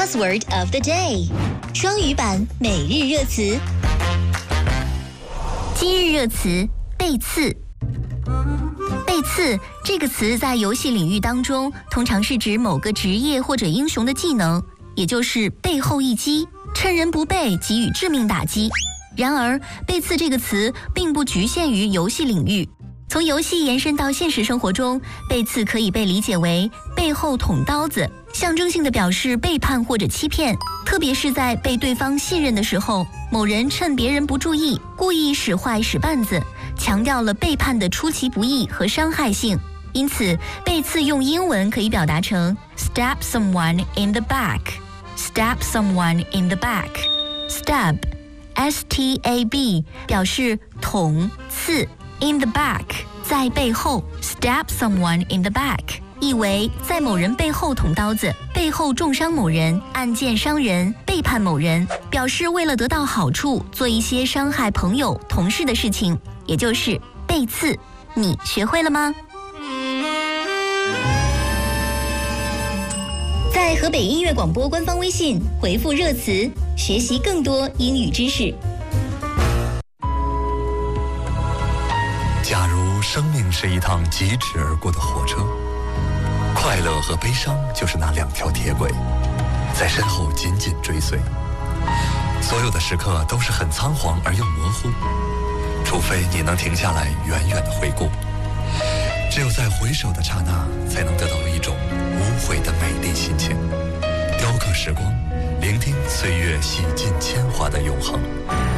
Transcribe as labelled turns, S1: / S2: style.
S1: Buzzword of the day， 双语版每日热词。今日热词背刺。背刺这个词在游戏领域当中，通常是指某个职业或者英雄的技能，也就是背后一击，趁人不备给予致命打击。然而，背刺这个词并不局限于游戏领域。从游戏延伸到现实生活中，背刺可以被理解为背后捅刀子，象征性的表示背叛或者欺骗，特别是在被对方信任的时候，某人趁别人不注意，故意使坏使绊子，强调了背叛的出其不意和伤害性。因此，背刺用英文可以表达成 stab someone in the back。stab someone in the back。stab S-T-A-B 表示捅刺。In the back 在背后 stab someone in the back 意为在某人背后捅刀子，背后重伤某人，暗箭伤人，背叛某人，表示为了得到好处做一些伤害朋友同事的事情，也就是背刺。你学会了吗？在河北音乐广播官方微信回复热词，学习更多英语知识。
S2: 假如生命是一趟疾驰而过的火车，快乐和悲伤就是那两条铁轨，在身后紧紧追随。所有的时刻都是很仓皇而又模糊，除非你能停下来远远地回顾。只有在回首的刹那，才能得到一种无悔的美丽心情，雕刻时光，聆听岁月洗尽铅华的永恒。